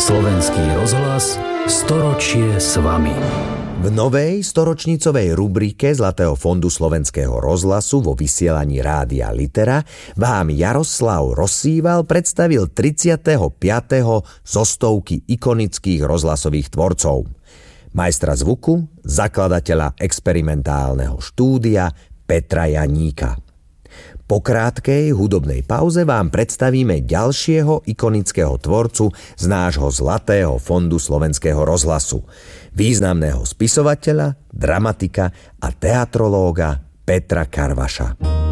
Slovenský rozhlas, storočie s vami. V novej storočnicovej rubrike Zlatého fondu Slovenského rozhlasu vo vysielaní Rádia Litera vám Jaroslav Rozsýval predstavil 35. zo stovky ikonických rozhlasových tvorcov. Majstra zvuku, zakladateľa experimentálneho štúdia Petra Janíka. Po krátkej hudobnej pauze vám predstavíme ďalšieho ikonického tvorcu z nášho Zlatého fondu Slovenského rozhlasu. Významného spisovateľa, dramatika a teatrológa Petra Karvaša.